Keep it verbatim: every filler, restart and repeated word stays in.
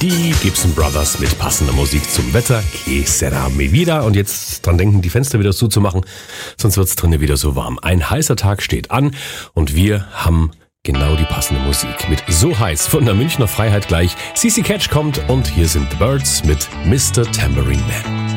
Die Gibson Brothers mit passender Musik zum Wetter. Que sera mi vida. Und jetzt dran denken, die Fenster wieder zuzumachen, sonst wird's drinnen wieder so warm. Ein heißer Tag steht an und wir haben genau die passende Musik. Mit So heiß von der Münchner Freiheit gleich. C C Catch kommt und hier sind The Birds mit Mister Tambourine Man.